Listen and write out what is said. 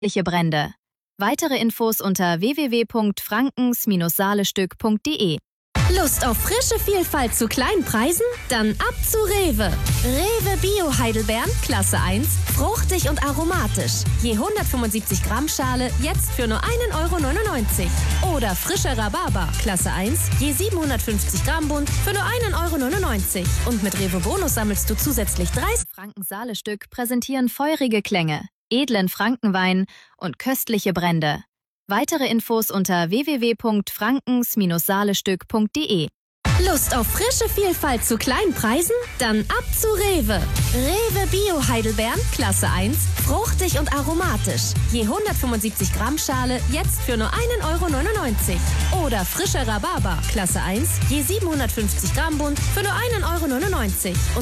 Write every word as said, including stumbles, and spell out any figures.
köstliche Brände. Weitere Infos unter w w w punkt frankens Sahlestück punkt de. Lust auf frische Vielfalt zu kleinen Preisen? Dann ab zu Rewe. Rewe Bio Heidelbeeren, Klasse eins, fruchtig und aromatisch. Je hundertfünfundsiebzig Gramm Schale jetzt für nur ein Euro neunundneunzig. Oder frischer Rhabarber, Klasse eins, je siebenhundertfünfzig Gramm Bund für nur ein Euro neunundneunzig. Und mit Rewe Bonus sammelst du zusätzlich dreißig. Frankens Sahlestück präsentieren feurige Klänge, edlen Frankenwein und köstliche Brände. Weitere Infos unter w w w punkt frankens Sahlestück punkt de. Lust auf frische Vielfalt zu kleinen Preisen? Dann ab zu Rewe. Rewe Bio Heidelbeeren, Klasse eins, fruchtig und aromatisch. Je hundertfünfundsiebzig Gramm Schale jetzt für nur ein Euro neunundneunzig. Oder frischer Rhabarber, Klasse eins, je siebenhundertfünfzig Gramm Bund für nur ein Euro neunundneunzig. Und